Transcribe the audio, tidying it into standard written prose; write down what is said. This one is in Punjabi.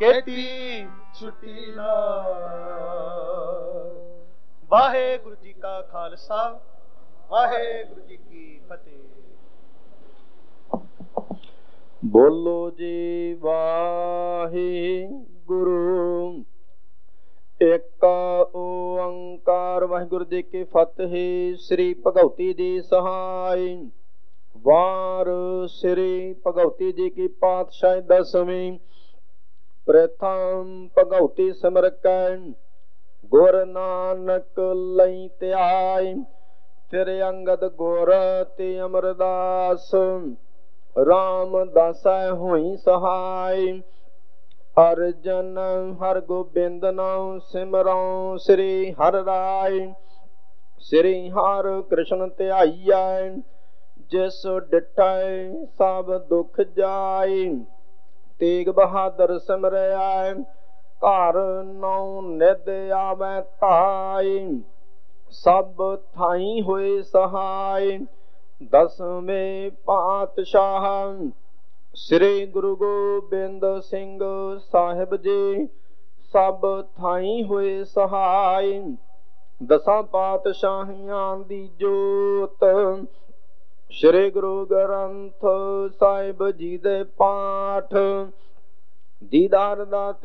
ਕੀਤੀ ਛੁੱਟੀ ਨਾ। ਵਾਹਿਗੁਰੂ ਜੀ ਕਾ ਖਾਲਸਾ, ਵਾਹਿਗੁਰੂ ਜੀ ਕੀ ਫਤਿਹ। ਬੋਲੋ ਜੀ ਵਾਹਿਗੁਰੂ ਏਕ ਓੰਕਾਰ। ਵਾਹਿਗੁਰੂ ਜੀ ਕੀ ਫਤਿਹ। ਸ੍ਰੀ ਭਗਉਤੀ ਜੀ ਸਹਾਈ। ਵਾਰ ਸ੍ਰੀ ਭਗਉਤੀ ਜੀ ਕੀ ਪਾਤਸ਼ਾਹੀ ਦਸਵੀਂ। ਪ੍ਰਥਮ ਭਗਉਤੀ ਸਿਮਰ ਕੈ ਗੁਰ ਨਾਨਕ ਲਈ ਧਿਆਇ। ਫਿਰ ਅੰਗਦ ਗੁਰ ਤੇ ਅਮਰਦਾਸ ਰਾਮਦਾਸੈ ਹੋਈ ਸਹਾਈ। ਅਰਜਨ ਹਰ ਗੋਬਿੰਦ ਨਾਮ ਸਿਮਰਉ ਸ੍ਰੀ ਹਰਿ ਰਾਇ। ਸ੍ਰੀ ਹਰਿ ਕ੍ਰਿਸ਼ਨ ਧਿਆਈਐ ਜਿਸ ਡਿਠੈ ਸਭ ਦੁਖ ਜਾਇ। ਤੇਗ ਬਹਾਦਰ ਸਿਮਰੈ ਘਰ ਨੌ ਨਿਧ ਆਵੈ ਧਾਇ। ਸਭ ਥਾਈ ਹੋਏ ਸਹਾਈ। ਦਸਵੇਂ ਪਾਤਸ਼ਾਹ ਸ੍ਰੀ ਗੁਰੂ ਗੋਬਿੰਦ ਸਿੰਘ ਸਾਹਿਬ ਜੀ ਸਭ ਥਾਈ ਹੋਏ ਸਹਾਈ। ਦਸਾਂ ਪਾਤਸ਼ਾਹੀਆਂ ਦੀ ਜੋਤ ਸ੍ਰੀ ਗੁਰੂ ਗ੍ਰੰਥ ਸਾਹਿਬ ਜੀ ਦੇ ਪਾਠ ਦੀਦਾਰ ਦਾ